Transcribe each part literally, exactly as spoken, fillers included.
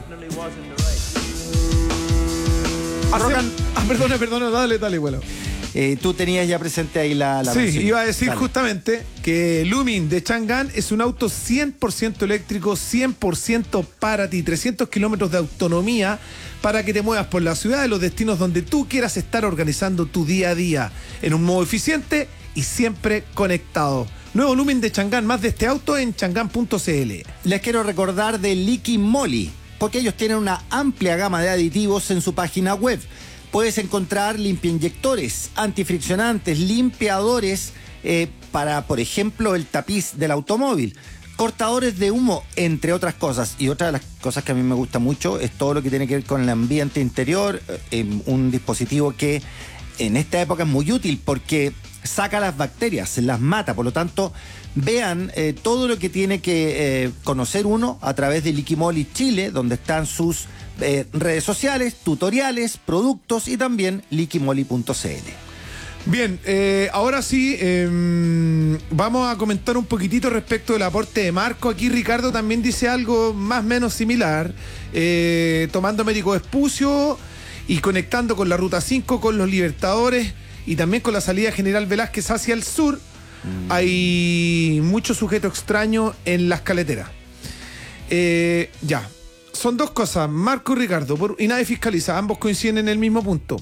Hacen... Ah, perdona, perdona, dale, dale, bueno. Eh, tú tenías ya presente ahí la... la sí, mención. iba a decir Dale. justamente que Lumin de Chang'an es un auto cien por ciento eléctrico, cien por ciento para ti, trescientos kilómetros de autonomía para que te muevas por la ciudad de los destinos donde tú quieras estar organizando tu día a día en un modo eficiente y siempre conectado. Nuevo Lumin de Chang'an, más de este auto en chang'an punto c l. Les quiero recordar de Liqui Moly, porque ellos tienen una amplia gama de aditivos en su página web. Puedes encontrar limpiainyectores, antifriccionantes, limpiadores eh, para, por ejemplo, el tapiz del automóvil, cortadores de humo, entre otras cosas. Y otra de las cosas que a mí me gusta mucho es todo lo que tiene que ver con el ambiente interior, eh, un dispositivo que en esta época es muy útil porque saca las bacterias, las mata. Por lo tanto, vean eh, todo lo que tiene que eh, conocer uno a través de Liqui Moly Chile, donde están sus eh, redes sociales, tutoriales, productos y también liqui moly punto c l. Bien, eh, ahora sí, eh, vamos a comentar un poquitito respecto del aporte de Marco. Aquí Ricardo también dice algo más o menos similar, eh, tomando Américo Vespucio y conectando con la Ruta cinco, con los Libertadores y también con la salida General Velázquez hacia el sur. Mm. Hay mucho sujeto extraño en las caleteras. Eh, ya, son dos cosas, Marco y Ricardo, por, y nadie fiscaliza, ambos coinciden en el mismo punto.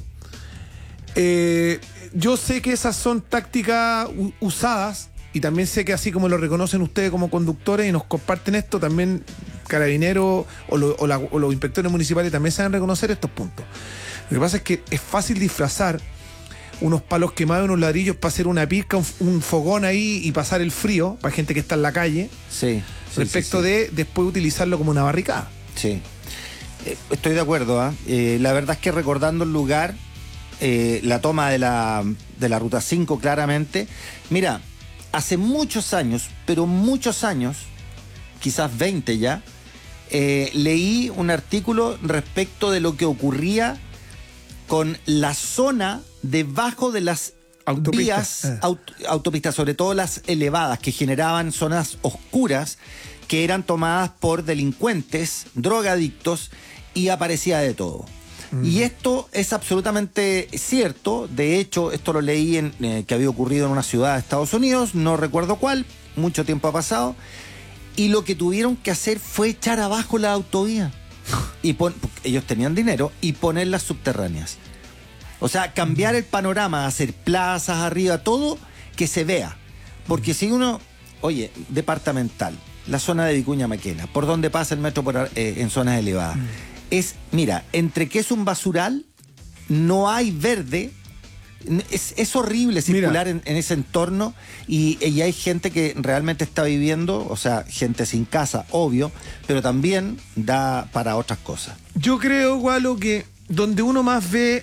Eh, yo sé que esas son tácticas u- usadas y también sé que así como lo reconocen ustedes como conductores y nos comparten esto, también Carabineros o, lo, o, la, o los inspectores municipales también saben reconocer estos puntos. Lo que pasa es que es fácil disfrazar unos palos quemados, unos ladrillos para hacer una pizca, un, un fogón ahí y pasar el frío para gente que está en la calle. Sí, sí, respecto sí, sí. de después utilizarlo como una barricada. Sí, eh, estoy de acuerdo. ¿eh? Eh, la verdad es que recordando el lugar, eh, la toma de la, de la Ruta cinco claramente, mira, hace muchos años, pero muchos años, quizás veinte ya, eh, leí un artículo respecto de lo que ocurría con la zona debajo de las Autopista. vías, eh. aut- autopistas, sobre todo las elevadas, que generaban zonas oscuras que eran tomadas por delincuentes, drogadictos, y aparecía de todo. Mm. Y esto es absolutamente cierto. De hecho, esto lo leí en, eh, que había ocurrido en una ciudad de Estados Unidos, no recuerdo cuál, mucho tiempo ha pasado, y lo que tuvieron que hacer fue echar abajo la autovía. Y pon, ellos tenían dinero, y ponerlas subterráneas. O sea, cambiar el panorama, hacer plazas arriba, todo que se vea. Porque si uno, oye, departamental, la zona de Vicuña Maquena, por donde pasa el metro por, eh, en zonas elevadas, mm. es, mira, entre que es un basural, no hay verde, es, es horrible circular en, en ese entorno y, y hay gente que realmente está viviendo, o sea, gente sin casa, obvio, pero también da para otras cosas. Yo creo, Gualo, que donde uno más ve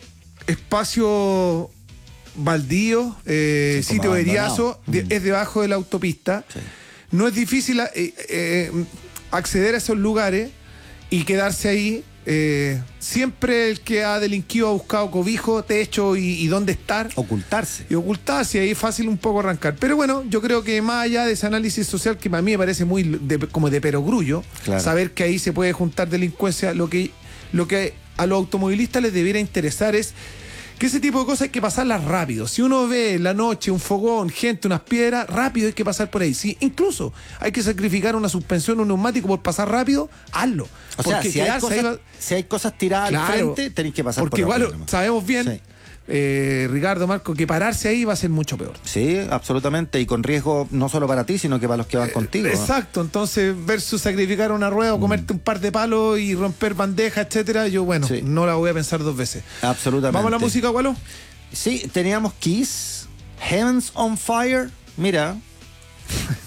espacio baldío, eh, sí, sitio veriazo, de, mm. es debajo de la autopista. Sí. No es difícil eh, eh, acceder a esos lugares y quedarse ahí. Eh, siempre el que ha delinquido ha buscado cobijo, techo y, y dónde estar. Ocultarse. Y ocultarse, ahí es fácil un poco arrancar. Pero bueno, yo creo que más allá de ese análisis social, que para mí me parece muy de, como de perogrullo, claro. Saber que ahí se puede juntar delincuencia, lo que, lo que a los automovilistas les debiera interesar es que ese tipo de cosas hay que pasarlas rápido. Si uno ve en la noche un fogón, gente, unas piedras, rápido hay que pasar por ahí. Si incluso hay que sacrificar una suspensión, un neumático por pasar rápido, hazlo. O sea, si hay, cosas, va... si hay cosas tiradas claro, al frente, tenéis que pasar porque por igual rápido, sabemos bien, sí. eh, Ricardo, Marco, que pararse ahí va a ser mucho peor. Sí, absolutamente, y con riesgo no solo para ti, sino que para los que van eh, contigo. Exacto, ¿no? Entonces versus sacrificar una rueda o comerte mm. un par de palos y romper bandejas, etcétera, yo bueno, sí. no la voy a pensar dos veces. Absolutamente. ¿Vamos a la música, Gualo? Sí, teníamos Kiss, Heavens on Fire, mira...